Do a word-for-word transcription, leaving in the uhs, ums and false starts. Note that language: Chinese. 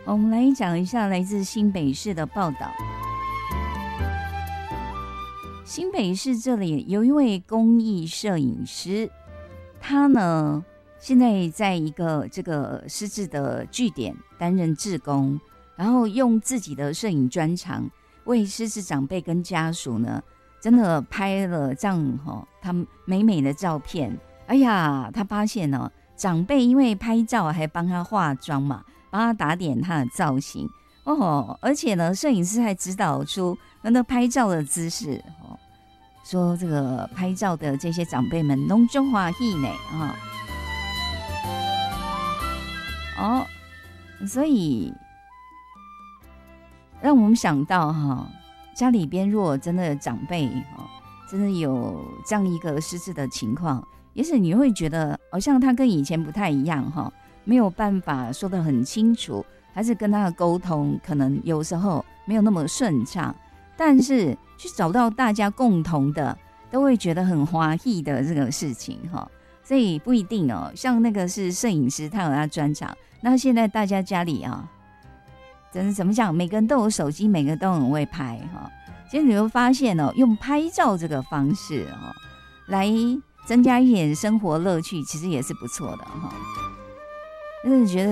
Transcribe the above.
我们来讲一下来自新北市的报道。新北市这里有一位公益摄影师，他呢现在在一个这个失智的据点担任志工，然后用自己的摄影专长为失智长辈跟家属呢，真的拍了这样哈，他美美的照片。哎呀，他发现呢、哦，长辈因为拍照还帮他化妆嘛，帮他打点他的造型哦，而且呢，摄影师还指导出那拍照的姿势哦，说这个拍照的这些长辈们拢中华意呢啊，哦，所以让我们想到哈、哦，家里边如果真的长辈哈、哦，真的有这样一个失智的情况，也许你会觉得好像他跟以前不太一样哈、哦，没有办法说得很清楚，还是跟他的沟通可能有时候没有那么顺畅，但是去找到大家共同的都会觉得很华丽的这个事情哈、哦，所以不一定哦。像那个是摄影师，他有他专长，那现在大家家里啊，真是怎么讲，每个人都有手机，每个人都很会拍哈、哦。其实你会发现哦，用拍照这个方式哦，来增加一点生活乐趣，其实也是不错的哈、哦。真的觉得。